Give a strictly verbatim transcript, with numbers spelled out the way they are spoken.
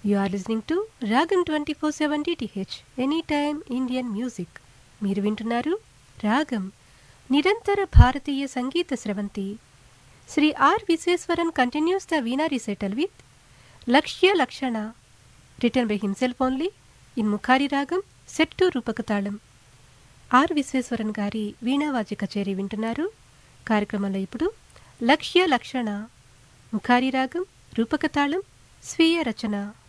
You are listening to Ragam twenty-four seven D T H Anytime Indian Music. మీరు వింటున్నారు రాగం నిరంతర భారతీయ సంగీత స్రవంతి. Shri are Visweswaran continuous the veena recital with లక్ష్య లక్షణ written by himself only in Mukhari రాగం set to రూపకతాళం. Are Visweswaran గారి వీణావాద్య కచేరీ వింటున్నారు. కార్యక్రమంలో ఇప్పుడు లక్ష్య లక్షణ ముఖారి రాగం రూపకతాళం స్వీయ రచన.